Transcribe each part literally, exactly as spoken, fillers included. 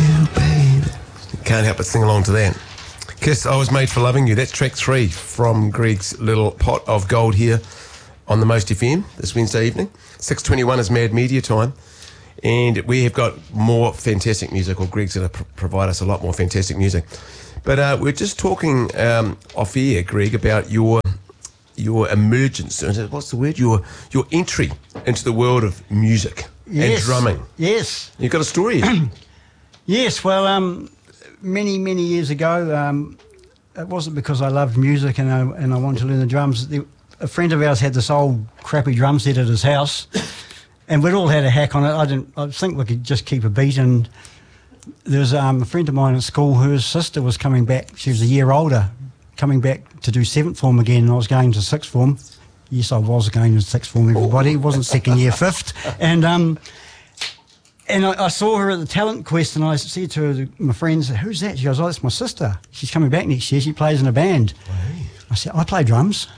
you, baby. Can't help but sing along to that. Kiss, I Was Made for Loving You. That's track three from Greg's little pot of gold here on the Most F M this Wednesday evening. six twenty-one is Mad Media time. And we have got more fantastic music, or Greg's going to pr- provide us a lot more fantastic music. But uh, we're just talking um, off air, Greg, about your your emergence. What's the word? Your your entry into the world of music yes. and drumming. Yes. You've got a story. Yes. Well, um, many many years ago, um, it wasn't because I loved music and I and I wanted to learn the drums. A friend of ours had this old crappy drum set at his house. And we'd all had a hack on it. I didn't. I think we could just keep a beat. And there was um, a friend of mine at school whose sister was coming back. She was a year older, coming back to do seventh form again. And I was going to sixth form. Yes, I was going to sixth form. Everybody, it wasn't second year, fifth. And um, and I, I saw her at the talent quest, and I said to her, my friends, "Who's that?" She goes, "Oh, that's my sister. She's coming back next year. She plays in a band." Wow. I said, "I play drums."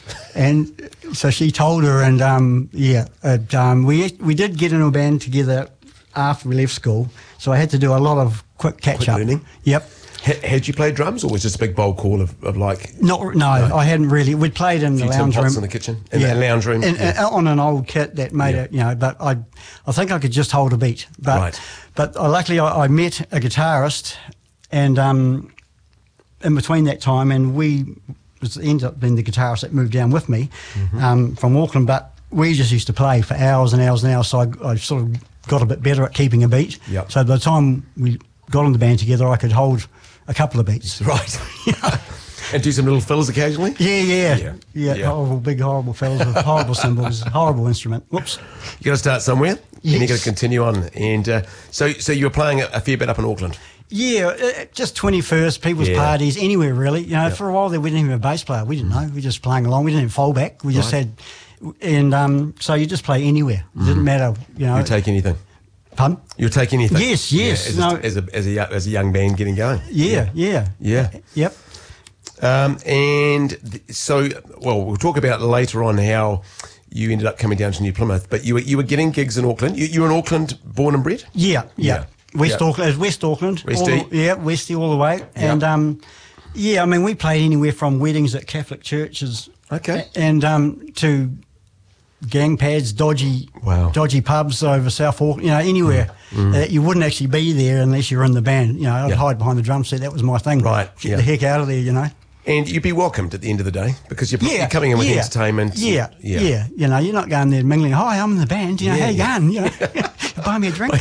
And so she told her, and um, yeah, it, um, we we did get into a band together after we left school. So I had to do a lot of quick catch quick up. Learning. Yep. H- had you played drums, or was it just a big bold call of, of like? Not no, no, I hadn't really. We'd played in the lounge room, in the kitchen, in yeah, the lounge room, and, yeah. uh, on an old kit that made yeah. it, you know. But I, I think I could just hold a beat. But right. but uh, luckily I, I met a guitarist, and um, in between that time, and we. was ended up being the guitarist that moved down with me mm-hmm. um, from Auckland, but we just used to play for hours and hours and hours, so I, I sort of got a bit better at keeping a beat. Yep. So by the time we got in the band together, I could hold a couple of beats. Right. And do some little fills occasionally? Yeah, yeah. Yeah, yeah. yeah. Horrible, big, horrible fills with horrible cymbals, horrible instrument. Whoops. You got to start somewhere, yes. and you got to continue on. And uh, so so you were playing a, a fair bit up in Auckland? Yeah, uh, just twenty-first, people's yeah. parties, anywhere really. You know, yep. for a while there we didn't even have a bass player. We didn't know. We were just playing along. We didn't have fallback. We just right. had, and um, so you just play anywhere. It mm. didn't matter, you know. You take anything. Pardon? You'll take anything. Yes, yes. Yeah, as, no. a, as, a, as, a, as a young band getting going. Yeah, yeah. Yeah. yeah. Yep. Um, and th- so, well, we'll talk about later on how you ended up coming down to New Plymouth, but you were, you were getting gigs in Auckland. You, you were in Auckland born and bred? Yeah, yeah. yeah. West yeah. Auckland, West Auckland. Westie. All, yeah, Westie all the way. Yeah. And, um, yeah, I mean, we played anywhere from weddings at Catholic churches okay. and um, to gang pads, dodgy wow. dodgy pubs over South Auckland, you know, anywhere. Mm. Uh, you wouldn't actually be there unless you were in the band. You know, I'd yeah. hide behind the drum set. That was my thing. Right. Get yeah. the heck out of there, you know. And you'd be welcomed at the end of the day because you're, yeah, you're coming in with yeah, entertainment. Yeah, yeah, yeah. You know, you're not going there mingling. Hi, I'm in the band. You know, yeah, how you yeah. going? You know, buy me a drink.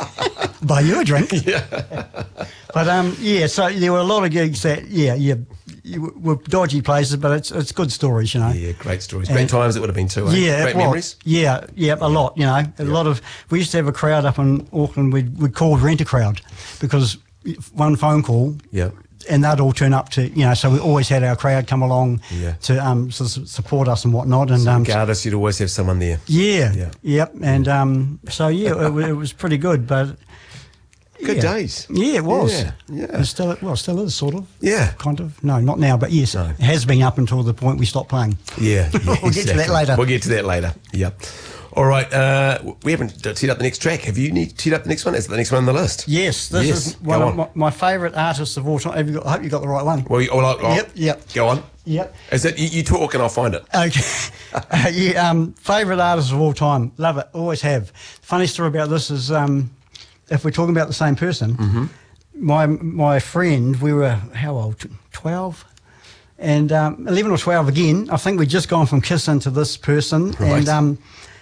Buy you a drink. Yeah. But um, yeah. So there were a lot of gigs that yeah, you, you were dodgy places, but it's it's good stories, you know. Yeah, great stories. Great and, times it would have been too. Eh? Yeah, great memories. Yeah, yeah, a lot. You know, a yeah. lot of. We used to have a crowd up in Auckland. We'd we'd call Rent a Crowd because one phone call. Yeah. And they'd all turn up to, you know, so we always had our crowd come along yeah. to um, so support us and whatnot. And so um, regardless, you'd always have someone there. Yeah, yeah. yep. And um, so, yeah, it, it was pretty good. But Good yeah. days. Yeah, it was. Yeah, yeah. It still, well, it still is, sort of. Yeah. Kind of. No, not now, but yes, no. it has been up until the point we stopped playing. Yeah. yeah we'll exactly. get to that later. We'll get to that later. Yep. All right, uh, we haven't teed up the next track. Have you need, teed up the next one? Is it the next one on the list? Yes, this yes. is one Go of on. my, my favourite artists of all time. Have you got, I hope you got the right one. Well, you, oh, oh, yep, yep. Go on. Yep. Is it you, you talk and I'll find it? Okay. uh, yeah, um, favourite artist of all time. Love it. Always have. Funny story about this is um, if we're talking about the same person, mm-hmm. my my friend, we were how old? twelve. And um, eleven or twelve again. I think we'd just gone from Kiss into this person. Right. And um,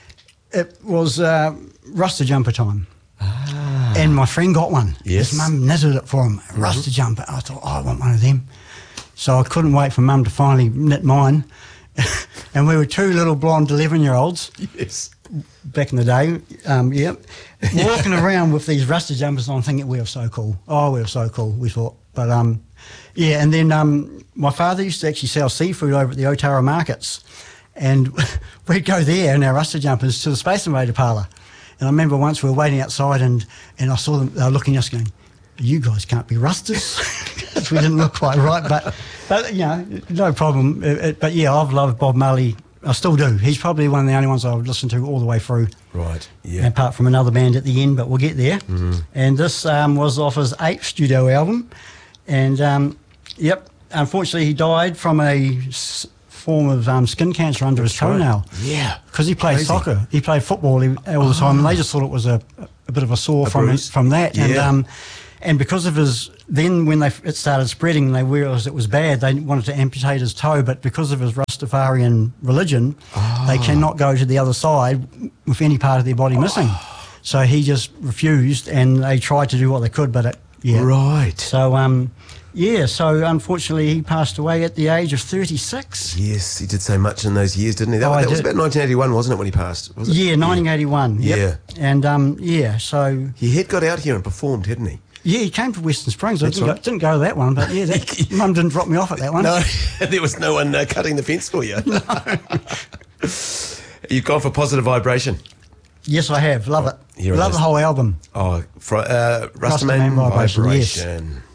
it was uh, Rasta jumper time. Ah. And my friend got one. Yes. His mum knitted it for him. Mm-hmm. Rasta jumper. I thought, oh, I want one of them. So I couldn't wait for mum to finally knit mine. And we were two little blonde eleven-year-olds. Yes. Back in the day, um, yeah. Walking around with these Rasta jumpers on thinking we were so cool. Oh, we were so cool, we thought. But, um, yeah, and then um, my father used to actually sell seafood over at the Otara markets. And we'd go there in our Rasta jumpers to the Space Invader parlour. And I remember once we were waiting outside and, and I saw them, they were looking at us going, you guys can't be Rustas. Because we didn't look quite right. But, but you know, no problem. It, it, but, yeah, I've loved Bob Marley I still do. He's probably one of the only ones I would listen to all the way through. Right, yeah. Apart from another band at the end, but we'll get there. Mm-hmm. And this um, was off his eighth studio album. And, um, yep, unfortunately he died from a s- form of um, skin cancer under That's his toenail. right. Yeah. Because he played Crazy. soccer. He played football all the time. And they just thought it was a, a bit of a sore A from bruise. from that. And, Yeah. um, and because of his... Then when they it started spreading, they realised it was bad. They wanted to amputate his toe, but because of his Rastafarian religion, Oh. they cannot go to the other side with any part of their body missing. So he just refused, and they tried to do what they could, but it, yeah. Right. So, um, yeah, so unfortunately he passed away at the age of thirty-six. Yes, he did so much in those years, didn't he? That, Oh, was, I that was did. about nineteen eighty-one, wasn't it, when he passed? Was it? Yeah, nineteen eighty-one. Yep. Yeah. And, um, yeah, so... He had got out here and performed, hadn't he? Yeah, he came to Western Springs. I That's didn't, right. go, didn't go to that one, but yeah, that, Mum didn't drop me off at that one. No, there was no one uh, cutting the fence for you. No. You've gone for Positive Vibration. Yes, I have. Love it. Here it Love is. the whole album. Oh, fr- uh, Rastaman Rastaman Vibration, Vibration. yes.